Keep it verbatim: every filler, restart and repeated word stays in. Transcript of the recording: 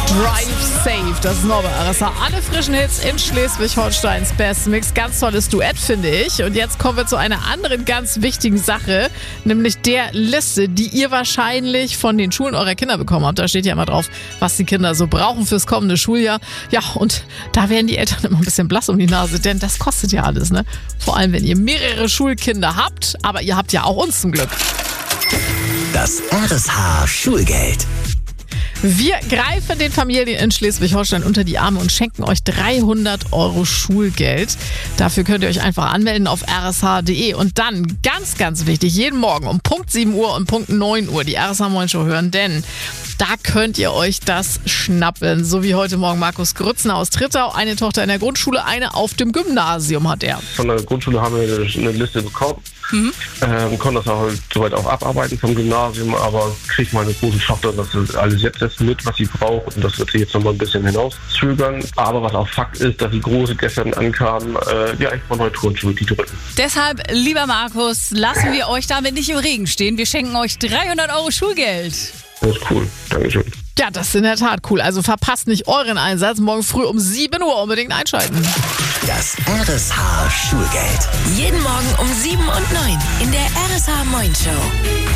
Drive Safe, das ist Norbert Arissa. Alle frischen Hits in Schleswig-Holsteins Best Mix. Ganz tolles Duett, finde ich. Und jetzt kommen wir zu einer anderen ganz wichtigen Sache, nämlich der Liste, die ihr wahrscheinlich von den Schulen eurer Kinder bekommen habt. Da steht ja immer drauf, was die Kinder so brauchen fürs kommende Schuljahr. Ja, und da werden die Eltern immer ein bisschen blass um die Nase, denn das kostet ja alles, ne? Vor allem, wenn ihr mehrere Schulkinder habt, aber ihr habt ja auch uns zum Glück. Das R S H Schulgeld. Wir greifen den Familien in Schleswig-Holstein unter die Arme und schenken euch dreihundert Euro Schulgeld. Dafür könnt ihr euch einfach anmelden auf r s h punkt d e und dann, ganz, ganz wichtig, jeden Morgen um Punkt sieben Uhr und Punkt neun Uhr die R S H Morning Show hören, denn da könnt ihr euch das schnappen. So wie heute Morgen Markus Grützner aus Trittau, eine Tochter in der Grundschule, eine auf dem Gymnasium hat er. Von der Grundschule haben wir eine Liste bekommen. Mhm. Ähm, konnte das auch halt soweit auch abarbeiten vom Gymnasium, aber kriegt meine große Tochter das alles jetzt erst mit, was sie braucht, und das wird sie jetzt noch mal ein bisschen hinauszögern. Aber was auch Fakt ist, dass die Große gestern ankam, äh, ja, ich brauche neue Turnschuhe, die drücken. Deshalb, lieber Markus, lassen wir euch damit nicht im Regen stehen. Wir schenken euch dreihundert Euro Schulgeld. Das ist cool, Dankeschön. Ja, das ist in der Tat cool. Also verpasst nicht euren Einsatz. Morgen früh um sieben Uhr unbedingt einschalten. Das R S H Schulgeld. Jeden Morgen um sieben und neun in der R S H Morning Show.